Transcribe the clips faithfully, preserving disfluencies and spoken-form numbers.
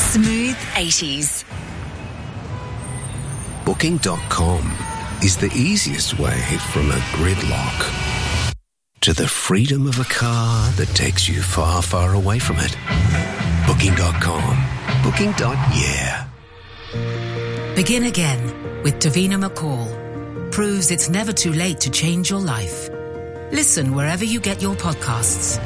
Smooth eighties. Booking dot com is the easiest way from a gridlock to the freedom of a car that takes you far, far away from it. Booking dot com. Booking. Yeah. Begin again with Davina McCall. Proves it's never too late to change your life. Listen wherever you get your podcasts.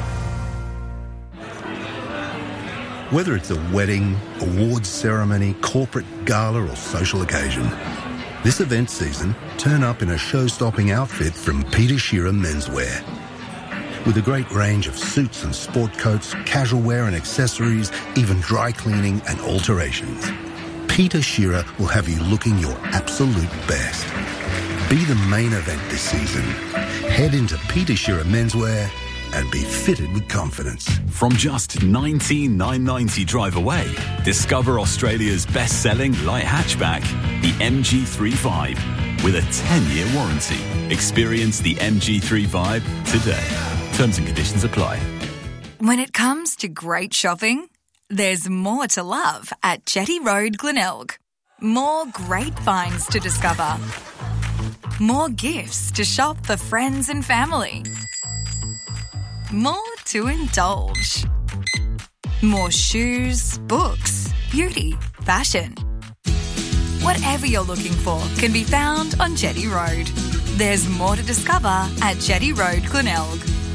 Whether it's a wedding, awards ceremony, corporate gala or social occasion, this event season, turn up in a show-stopping outfit from Peter Shearer Menswear. With a great range of suits and sport coats, casual wear and accessories, even dry cleaning and alterations, Peter Shearer will have you looking your absolute best. Be the main event this season. Head into Peter Shearer Menswear and be fitted with confidence. From just nineteen thousand nine hundred ninety drive away, discover Australia's best-selling light hatchback, the M G three Vibe, with a ten-year warranty. Experience the M G three Vibe today. Terms and conditions apply. When it comes to great shopping, there's more to love at Jetty Road, Glenelg. More great finds to discover. More gifts to shop for friends and family. More to indulge. More shoes, books, beauty, fashion. Whatever you're looking for can be found on Jetty Road. There's more to discover at Jetty Road, Glenelg.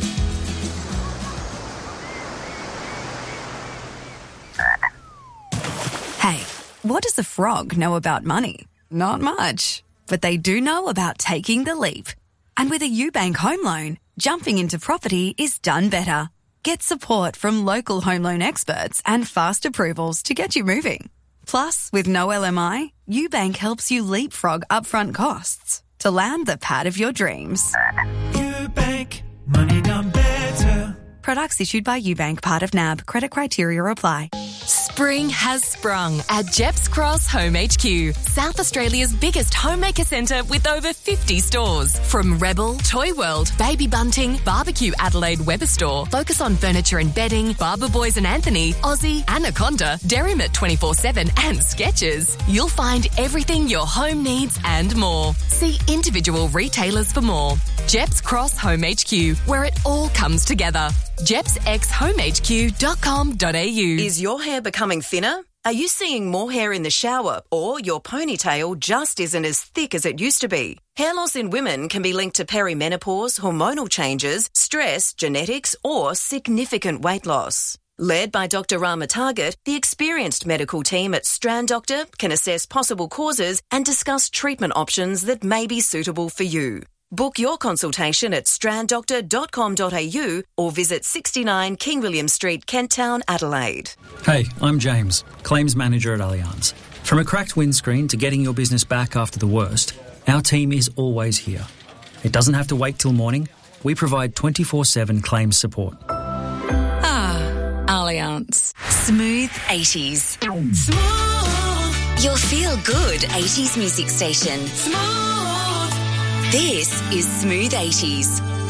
Hey, what does a frog know about money? Not much. But they do know about taking the leap. And with a UBank home loan, jumping into property is done better. Get support from local home loan experts and fast approvals to get you moving. Plus, with no L M I, UBank helps you leapfrog upfront costs to land the pad of your dreams. UBank, money done better. Products issued by UBank, part of N A B. Credit criteria apply. Spring has sprung at Jeps Cross Home H Q, South Australia's biggest homemaker centre with over fifty stores. From Rebel, Toy World, Baby Bunting, Barbecue Adelaide Weber Store, Focus on Furniture and Bedding, Barber Boys and Anthony, Aussie, Anaconda, Derrimut twenty-four seven and Skechers. You'll find everything your home needs and more. See individual retailers for more. Jeps Cross Home H Q, where it all comes together. jeps x home h q dot com dot a u. Is your hair becoming thinner? Are you seeing more hair in the shower, or your ponytail just isn't as thick as it used to be? Hair loss in women can be linked to perimenopause, hormonal changes, stress, genetics, or significant weight loss. Led by Doctor Rama Target, the experienced medical team at Strand Doctor can assess possible causes and discuss treatment options that may be suitable for you. Book your consultation at strand doctor dot com dot a u or visit sixty-nine King William Street, Kent Town, Adelaide. Hey, I'm James, Claims Manager at Allianz. From a cracked windscreen to getting your business back after the worst, our team is always here. It doesn't have to wait till morning. We provide twenty-four seven claims support. Ah, Allianz. Smooth eighties. Smooth. Your feel-good eighties music station. Smooth. This is Smooth eighties.